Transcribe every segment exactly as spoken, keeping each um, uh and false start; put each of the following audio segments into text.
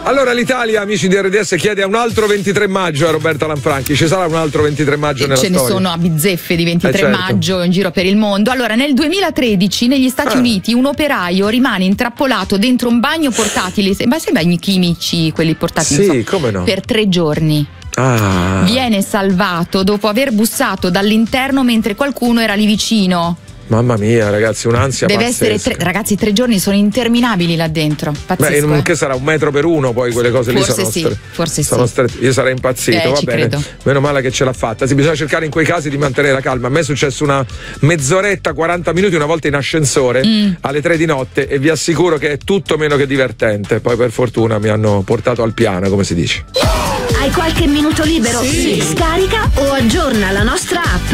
Allora l'Italia, amici di R D S, chiede a un altro ventitré maggio a Roberta Lanfranchi. Ci sarà un altro ventitré maggio nella Ce storia? ne sono a bizzeffe di ventitré Eh, certo. maggio in giro per il mondo. Allora, nel duemilatredici negli Stati Ah. Uniti un operaio rimane intrappolato dentro un bagno portatile, ma sai bagni chimici, quelli portatili, Sì, non so, come no? per tre giorni. Ah. Viene salvato dopo aver bussato dall'interno mentre qualcuno era lì vicino. Mamma mia, ragazzi, un'ansia Deve pazzesca. essere tre, ragazzi, tre giorni sono interminabili là dentro. Pazzesco. Beh, in un- eh. che sarà un metro per uno, poi quelle cose lì Forse sono sì, stre- forse sono sì. strette. Io sarei impazzito, Eh, va ci bene. credo. Meno male che ce l'ha fatta. Sì, bisogna cercare in quei casi di mantenere la calma. A me è successo una mezz'oretta, quaranta minuti una volta in ascensore Mm. alle tre di notte e vi assicuro che è tutto meno che divertente. Poi per fortuna mi hanno portato al piano, come si dice. Hai qualche minuto libero? Sì. Scarica o aggiorna la nostra app.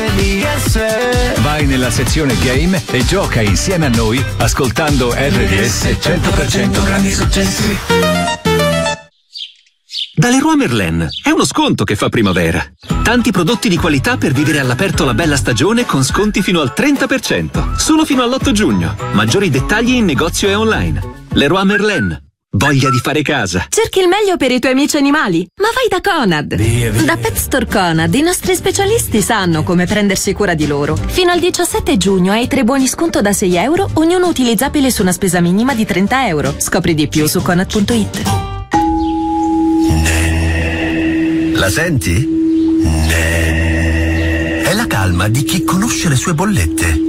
Vai nella sezione game e gioca insieme a noi ascoltando R D S cento per cento grandi successi. Da Leroy Merlin è uno sconto che fa primavera. Tanti prodotti di qualità per vivere all'aperto la bella stagione con sconti fino al trenta per cento. Solo fino all'otto giugno. Maggiori dettagli in negozio e online. Leroy Merlin. Voglia di fare casa. Cerchi il meglio per i tuoi amici animali? Ma vai da Conad! Da Pet Store Conad i nostri specialisti sanno come prendersi cura di loro. Fino al diciassette giugno hai tre buoni sconto da sei euro, ognuno utilizzabile su una spesa minima di trenta euro. Scopri di più su conad punto it. La senti? È la calma di chi conosce le sue bollette.